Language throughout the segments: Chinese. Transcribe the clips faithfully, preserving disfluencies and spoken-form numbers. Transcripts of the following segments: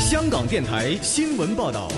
香港电台新闻报道。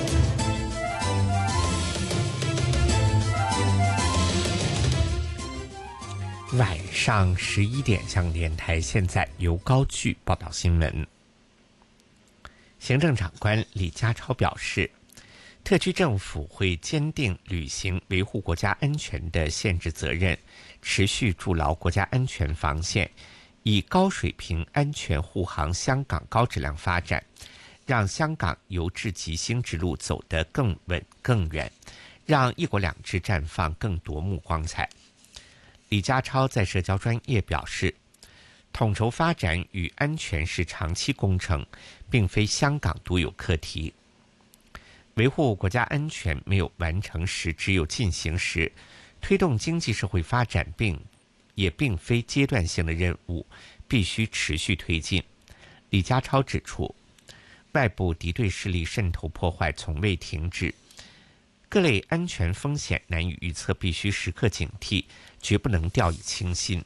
晚上十一点，香港电台现在由高炬报道新闻。行政长官李家超表示，特区政府会坚定履行维护国家安全的宪制责任，持续筑牢国家安全防线，以高水平安全护航香港高质量发展，让香港由治及兴之路走得更稳更远，让一国两制绽放更夺目光彩。李家超在社交专页表示，统筹发展与安全是长期工程，并非香港独有课题。维护国家安全没有完成时，只有进行时。推动经济社会发展并也并非阶段性的任务，必须持续推进。李家超指出，外部敌对势力渗透破坏从未停止，各类安全风险难以预测，必须时刻警惕，绝不能掉以轻心。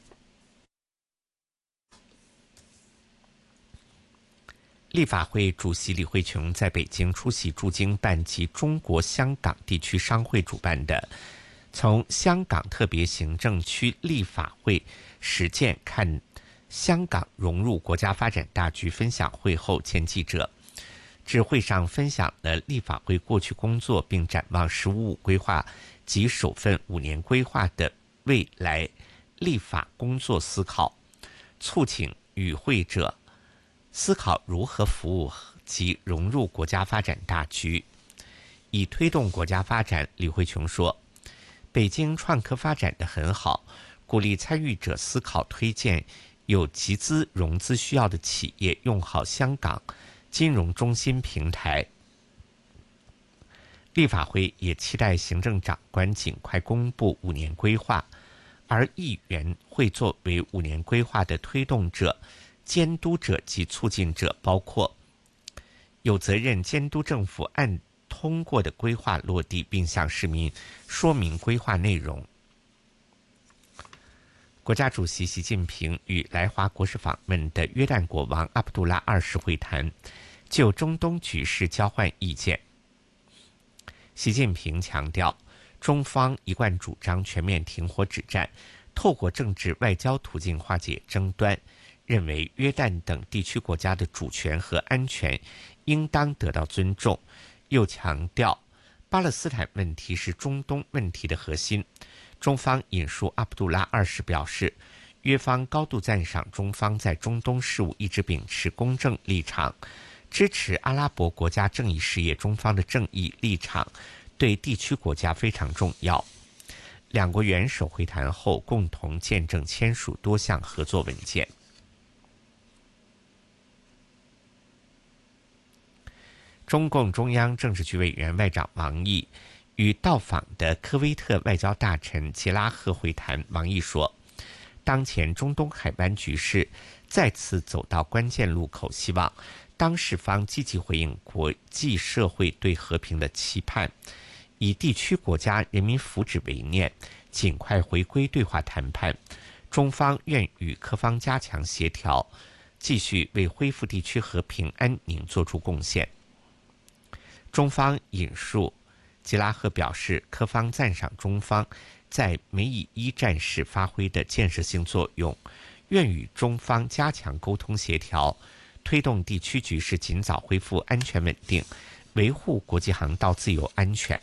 立法会主席李慧琼在北京出席驻京办及中国香港地区商会主办的从香港特别行政区立法会实践看香港融入国家发展大局分享会后见记者，致会上分享了立法会过去工作，并展望十五五规划及首份五年规划的未来立法工作思考，促请与会者思考如何服务及融入国家发展大局，以推动国家发展。李慧琼说，北京创科发展得很好，鼓励参与者思考推荐有集资融资需要的企业用好香港金融中心平台。立法会也期待行政长官尽快公布五年规划，而议员会作为五年规划的推动者、监督者及促进者，包括有责任监督政府按通过的规划落地，并向市民说明规划内容。国家主席习近平与来华国事访问的约旦国王阿卜杜拉二世会谈，就中东局势交换意见。习近平强调，中方一贯主张全面停火止战，透过政治外交途径化解争端，认为约旦等地区国家的主权和安全应当得到尊重，又强调巴勒斯坦问题是中东问题的核心。中方引述阿卜杜拉二世表示，约方高度赞赏中方在中东事务一直秉持公正立场，支持阿拉伯国家正义事业。中方的正义立场对地区国家非常重要。两国元首会谈后，共同见证签署多项合作文件。中共中央政治局委员外长王毅与到访的科威特外交大臣杰拉赫会谈。王毅说，当前中东海湾局势再次走到关键路口，希望当事方积极回应国际社会对和平的期盼，以地区国家人民福祉为念，尽快回归对话谈判。中方愿与各方加强协调，继续为恢复地区和平安宁作出贡献。中方引述吉拉赫表示，各方赞赏中方在美以一战时发挥的建设性作用，愿与中方加强沟通协调，推动地区局势尽早恢复安全稳定，维护国际航道自由安全。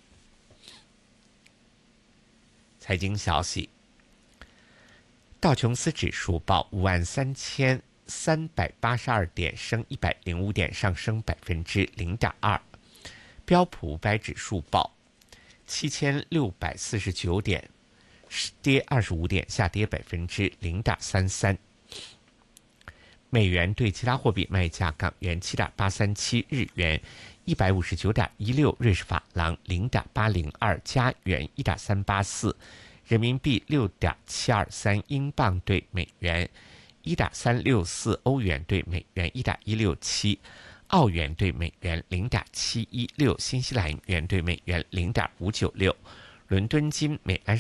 财经消息，道琼斯指数报五万三千三百八十二点，升一百零五点，上升百分之零点二。标普五百指数报七千六百四十九点，跌二十五点，下跌百分之零点三三。美元对其他货币卖价：港元七点八三七，日元一百五十九点一六，瑞士法郎零点八零二，加元一点三八四，人民币六点七二三，英镑对美元一点三六四，欧元对美元一点一六七。澳元对美元零点七一六，新西兰元对美元零点五九六，伦敦金每安